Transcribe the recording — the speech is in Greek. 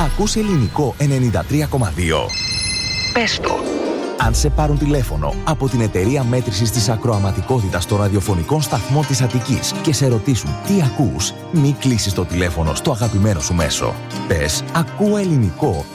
Ακούς Ελληνικό 93,2. Πες το. Αν σε πάρουν τηλέφωνο από την εταιρεία μέτρησης της ακροαματικότητας των ραδιοφωνικών σταθμών της Αττικής και σε ρωτήσουν τι ακούς, μη κλείσεις το τηλέφωνο στο αγαπημένο σου μέσο. Πες «Ακούω Ελληνικό